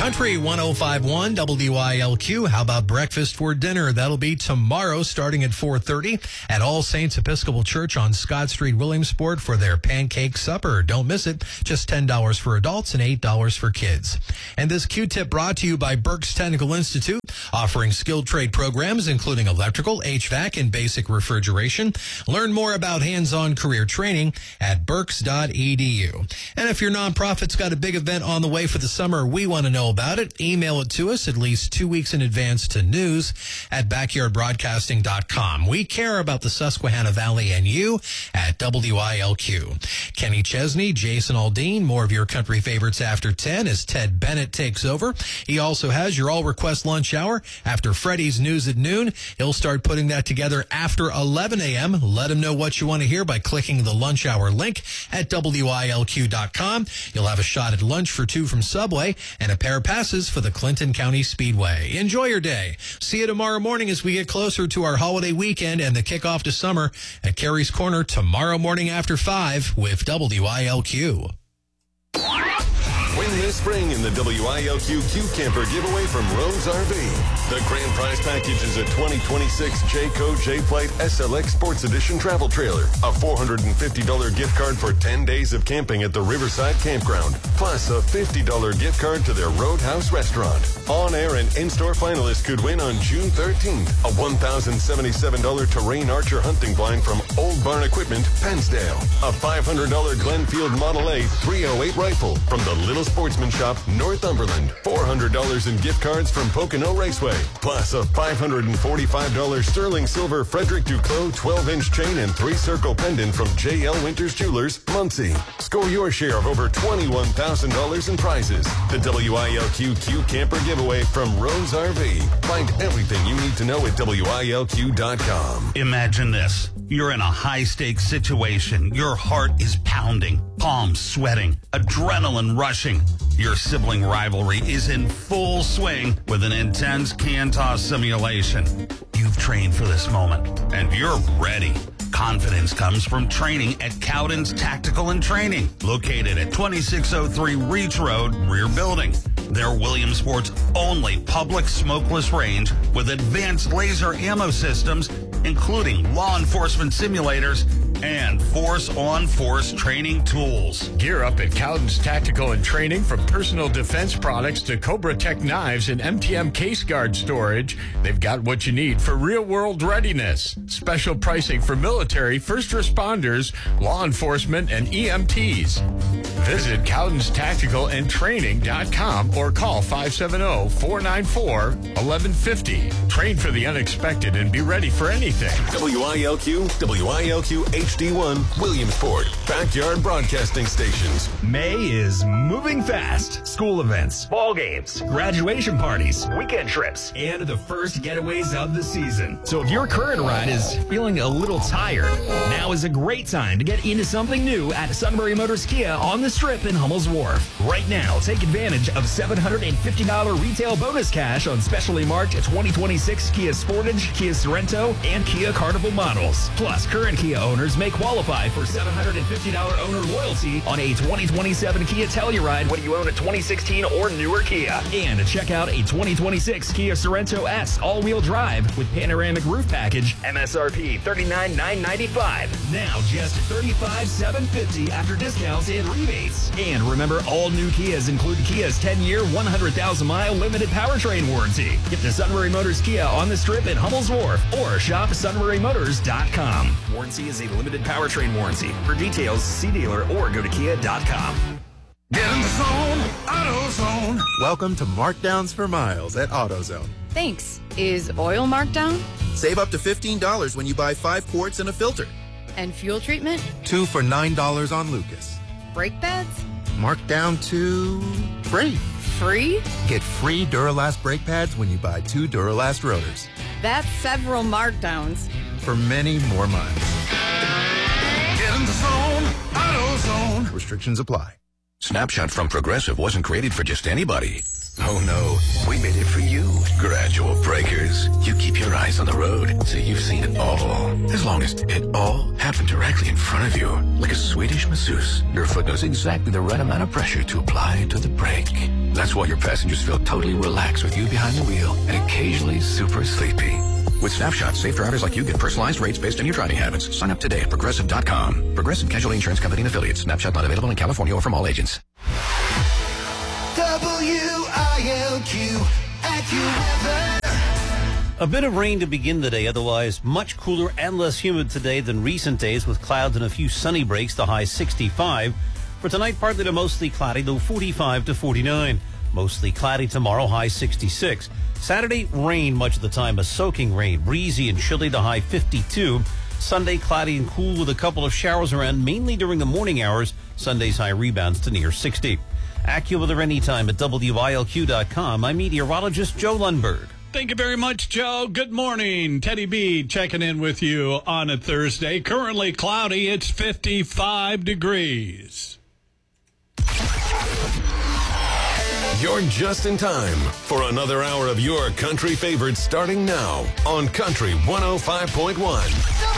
Country 105.1 WILQ. How about breakfast for dinner? That'll be tomorrow starting at 4:30 at All Saints Episcopal Church on Scott Street, Williamsport for their pancake supper. Don't miss it. Just $10 for adults and $8 for kids. And this Q-tip brought to you by Burke's Technical Institute, offering skilled trade programs including electrical, HVAC, and basic refrigeration. Learn more about hands-on career training at burks.edu. And if your nonprofit's got a big event on the way for the summer, we want to know about it. Email it to us at least 2 weeks in advance to news@backyardbroadcasting.com. We care about the Susquehanna Valley and you at WILQ. Kenny Chesney, Jason Aldean, more of your country favorites after 10 as Ted Bennett takes over. He also has your all-request lunch hour after Freddie's News at noon. He'll start putting that together after 11 a.m. Let him know what you want to hear by clicking the lunch hour link at WILQ.com. You'll have a shot at lunch for two from Subway and a pair of passes for the Clinton County Speedway. Enjoy your day. See you tomorrow morning as we get closer to our holiday weekend and the kickoff to summer at Carrie's Corner tomorrow morning after 5 with WILQ. Win this spring in the WILQ Q Camper giveaway from Rose RV. The grand prize package is a 2026 Jayco J-Flight SLX Sports Edition travel trailer, a $450 gift card for 10 days of camping at the Riverside Campground, plus a $50 gift card to their Roadhouse restaurant. On-air and in-store finalists could win on June 13th a $1,077 Terrain Archer hunting blind from Old Barn Equipment, Pennsdale, a $500 Glenfield Model A 308 rifle from the Little Sportsman Shop, Northumberland, $400 in gift cards from Pocono Raceway, plus a $545 sterling silver Frederick Duclos 12-inch chain and 3-circle pendant from J.L. Winters Jewelers, Muncie. Score your share of over $21,000 in prizes. The WILQ Q Camper giveaway from Rose RV. Find everything you need to know at WILQ.com. Imagine this. You're in a high-stakes situation. Your heart is pounding, palms sweating, adrenaline rushing. Your sibling rivalry is in full swing with an intense can toss simulation. You've trained for this moment, and you're ready. Confidence comes from training at Cowden's Tactical and Training, located at 2603 Reach Road, rear building. They're Williamsport's only public smokeless range with advanced laser ammo systems, including law enforcement simulators and force-on-force training tools. Gear up at Cowden's Tactical and Training, from personal defense products to Cobra Tech knives and MTM case guard storage. They've got what you need for real-world readiness. Special pricing for military, first responders, law enforcement, and EMTs. Visit Cowden'sTacticalAndTraining.com or call 570-494-1150. Train for the unexpected and be ready for anything. WILQ, WILQ HD1, Williamsport, Backyard Broadcasting Stations. May is moving fast. School events, ball games, graduation parties, weekend trips, and the first getaways of the season. So if your current ride is feeling a little tired, now is a great time to get into something new at Sunbury Motors Kia on the Strip in Hummel's Wharf. Right now, take advantage of $750 retail bonus cash on specially marked 2026 Kia Sportage, Kia Sorento, and Kia Carnival models. Plus, current Kia owners may qualify for $750 owner loyalty on a 2027 Kia Telluride when you own a 2016 or newer Kia. And check out a 2026 Kia Sorento S all-wheel drive with panoramic roof package, MSRP $39,995. Now just $35,750 after discounts and rebates. And remember, all new Kias include Kia's 10-year, 100,000-mile limited powertrain warranty. Get to Sunbury Motors Kia on the Strip in Hummel's Wharf or shop sunburymotors.com. Warranty is a limited powertrain warranty. For details, see dealer or go to kia.com. Get in the zone, AutoZone. Welcome to Markdowns for Miles at AutoZone. Thanks. Is oil marked down? Save up to $15 when you buy 5 quarts and a filter. And fuel treatment? 2 for $9 on Lucas. Brake pads? Marked down to free. Free? Get free Duralast brake pads when you buy 2 Duralast rotors. That's several markdowns. For many more miles. Get in the zone, AutoZone. Restrictions apply. Snapshot from Progressive wasn't created for just anybody. Oh no, we made it for you. Gradual breakers. You keep your eyes on the road, so you've seen it all. As long as it all happened directly in front of you, like a Swedish masseuse, your foot knows exactly the right amount of pressure to apply to the brake. That's why your passengers feel totally relaxed with you behind the wheel and occasionally super sleepy. With Snapshot, safe drivers like you get personalized rates based on your driving habits. Sign up today at Progressive.com. Progressive Casualty Insurance Company and Affiliates. Snapshot not available in California or from all agents. WILQ AccuWeather. A bit of rain to begin the day, otherwise much cooler and less humid today than recent days with clouds and a few sunny breaks, the high 65. For tonight, partly to mostly cloudy, low 45 to 49. Mostly cloudy tomorrow, high 66. Saturday, rain much of the time, a soaking rain, breezy and chilly, the high 52. Sunday, cloudy and cool with a couple of showers around, mainly during the morning hours. Sunday's high rebounds to near 60. AccuWeather anytime at WILQ.com. I'm meteorologist Joe Lundberg. Thank you very much, Joe. Good morning. Teddy B checking in with you on a Thursday. Currently cloudy. It's 55 degrees. You're just in time for another hour of your country favorites starting now on Country 105.1.